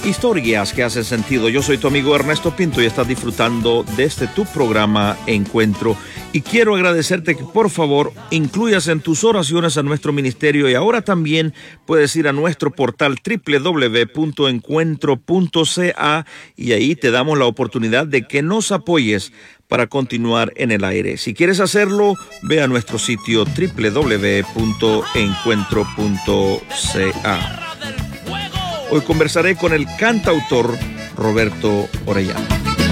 Historias que hacen sentido. Yo soy tu amigo Ernesto Pinto y estás disfrutando de tu programa Encuentro. Y quiero agradecerte que por favor incluyas en tus oraciones a nuestro ministerio, y ahora también puedes ir a nuestro portal www.encuentro.ca y ahí te damos la oportunidad de que nos apoyes para continuar en el aire. Si quieres hacerlo, ve a nuestro sitio www.encuentro.ca. Hoy conversaré con el cantautor Roberto Orellana.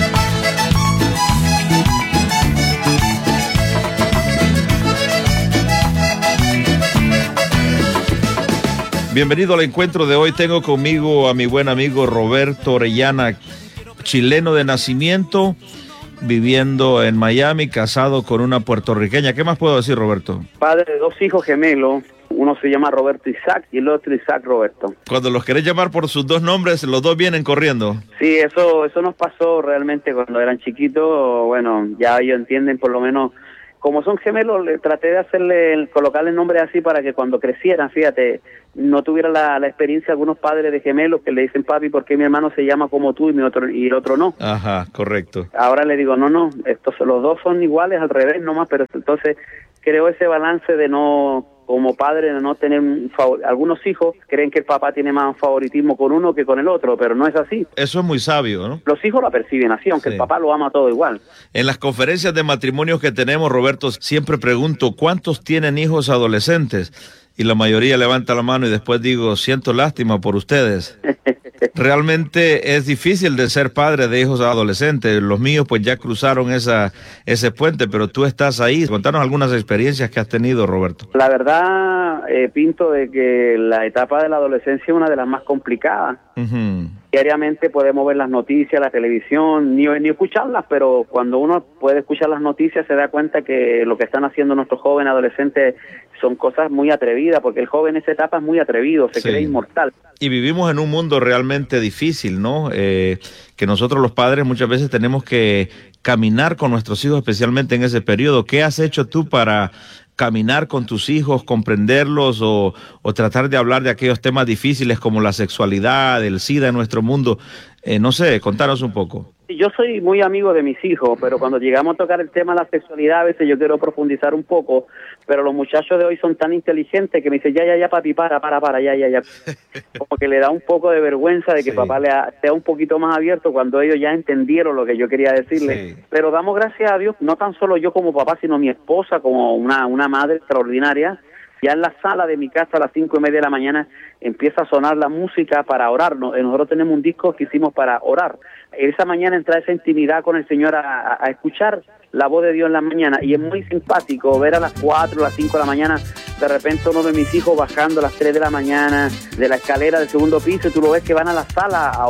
Bienvenido al encuentro de hoy. Tengo conmigo a mi buen amigo Roberto Orellana, chileno de nacimiento, viviendo en Miami, casado con una puertorriqueña. ¿Qué más puedo decir, Roberto? Padre de dos hijos gemelos. Uno se llama Roberto Isaac y el otro Isaac Roberto. Cuando los querés llamar por sus dos nombres, los dos vienen corriendo. Sí, eso nos pasó realmente cuando eran chiquitos. Bueno, ya ellos entienden, por lo menos, como son gemelos, traté de colocarle nombres así para que cuando crecieran, fíjate, no tuviera la experiencia de algunos padres de gemelos que le dicen, papi, ¿por qué mi hermano se llama como tú y el otro no? Ajá, correcto. Ahora le digo, no, los dos son iguales, al revés nomás, pero entonces creo ese balance de no, como padre, de no tener algunos hijos creen que el papá tiene más favoritismo con uno que con el otro, pero no es así. Eso es muy sabio, ¿no? Los hijos lo perciben así, aunque el papá lo ama todo igual. En las conferencias de matrimonios que tenemos, Roberto, siempre pregunto, ¿cuántos tienen hijos adolescentes? Y la mayoría levanta la mano y después digo, siento lástima por ustedes. Realmente es difícil de ser padre de hijos adolescentes. Los míos pues ya cruzaron ese puente, pero tú estás ahí. Contanos algunas experiencias que has tenido, Roberto. La verdad, Pinto, de que la etapa de la adolescencia es una de las más complicadas. Uh-huh. Diariamente podemos ver las noticias, la televisión, ni escucharlas, pero cuando uno puede escuchar las noticias se da cuenta que lo que están haciendo nuestros jóvenes adolescentes son cosas muy atrevidas, porque el joven en esa etapa es muy atrevido, se cree inmortal. Y vivimos en un mundo realmente difícil, ¿no? Que nosotros los padres muchas veces tenemos que caminar con nuestros hijos, especialmente en ese periodo. ¿Qué has hecho tú para caminar con tus hijos, comprenderlos o tratar de hablar de aquellos temas difíciles como la sexualidad, el SIDA en nuestro mundo? No sé, contanos un poco. Yo soy muy amigo de mis hijos, pero cuando llegamos a tocar el tema de la sexualidad, a veces yo quiero profundizar un poco, pero los muchachos de hoy son tan inteligentes que me dicen, ya, papi, para, ya. Como que le da un poco de vergüenza de que papá sea un poquito más abierto cuando ellos ya entendieron lo que yo quería decirles. Sí. Pero damos gracias a Dios, no tan solo yo como papá, sino mi esposa como una madre extraordinaria. Ya en la sala de mi casa a las 5:30 de la mañana empieza a sonar la música para orar. Nosotros tenemos un disco que hicimos para orar. Esa mañana entra esa intimidad con el Señor a escuchar la voz de Dios en la mañana. Y es muy simpático ver a las 4, a las 5 de la mañana, de repente uno de mis hijos bajando a las 3 de la mañana de la escalera del segundo piso y tú lo ves que van a la sala a